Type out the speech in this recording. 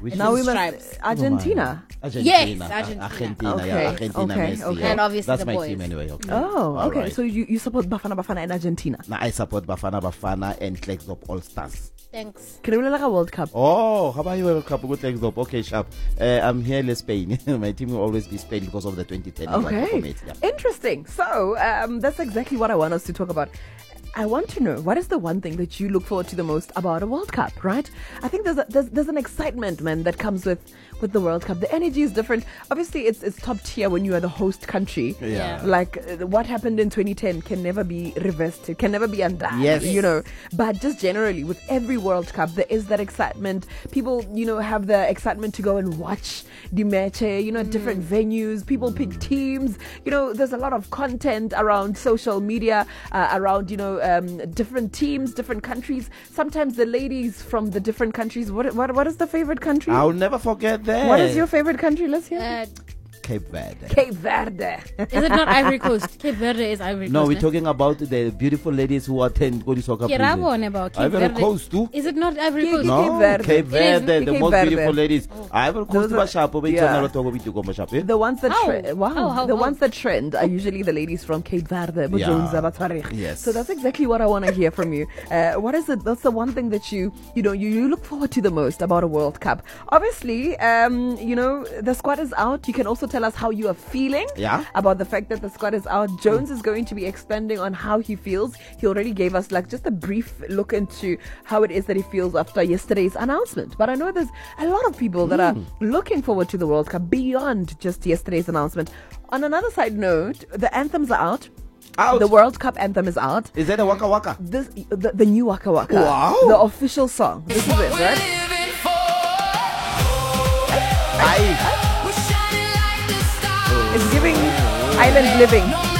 Now we stripes. must Argentina. Yes, Argentina. Argentina, Okay, yeah, Argentina, okay, Messi, okay. yeah. And obviously that's the my boys. team anyway. Okay. Oh, All okay. right. So you support Bafana in Argentina. Now I support Bafana and Klerksdorp All Stars. Thanks. Can we like a World Cup? Oh, how about you, World Cup? Good Klerksdorp. Okay, sharp. I'm here in Spain. My team will always be Spain because of the 2010 World Cup Okay. format, yeah. Interesting. So that's exactly what I want us to talk about. I want to know, what is the one thing that you look forward to the most about a World Cup, right? I think there's an excitement, man, that comes with the World Cup. The energy is different. Obviously, it's top tier when you are the host country. Yeah. Like what happened in 2010 can never be reversed. It can never be undone. Yes. You know, but just generally with every World Cup, there is that excitement. People, have the excitement to go and watch the match, different venues. People pick teams. There's a lot of content around social media, around, different teams, different countries. Sometimes the ladies from the different countries. What is the favorite country? I'll never forget that. What is your favorite country? Let's hear. Cape Verde. Cape Verde. Is it not Ivory Coast? Cape Verde is Ivory Coast. No, we're eh? talking about the beautiful ladies who attend Goli Soccer Yeah, I want about Cape Ivory Verde. Coast too. Is it not Ivory Cape- Coast? No, Cape Verde. Cape Verde, It is the Cape most Verde. beautiful ladies. Ivory Coast Those are- was sharp, but it's yeah. not talk about go sharp. eh? The ones that How? trend, wow, How? the ones that trend are usually the ladies from Cape Verde, Bojonza, Batwarig. Yes. So that's exactly what I want to hear from you. What is it? That's the one thing that you look forward to the most about a World Cup. Obviously, the squad is out. You can also tell us how you are feeling. Yeah. About the fact that the squad is out. Jones is going to be expanding on how he feels. He already gave us just a brief look into how it is that he feels after yesterday's announcement. But I know there's a lot of people that are looking forward to the World Cup beyond just yesterday's announcement. On another side note, the anthems are out. Out. The World Cup anthem is out. Is that a Waka Waka? This the new Waka Waka. Wow. The official song. This is it, right? Aye. It's giving island living.